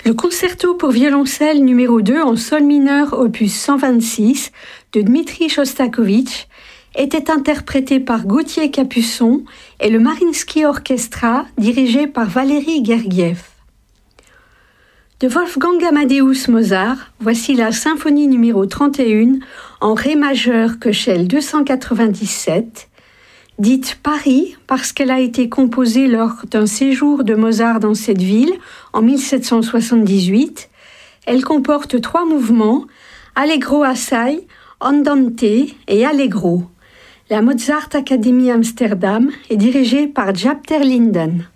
Le concerto pour violoncelle numéro 2 en sol mineur opus 126 de Dmitri Shostakovich était interprété par Gauthier Capuçon et le Mariinsky Orchestra dirigé par Valéry Gergiev. De Wolfgang Amadeus Mozart, voici la symphonie numéro 31 en ré majeur Köchel 297, dite Paris parce qu'elle a été composée lors d'un séjour de Mozart dans cette ville en 1778. Elle comporte 3 mouvements, Allegro assai, Andante et Allegro. La Mozart Academy Amsterdam est dirigée par Jaap ter Linden.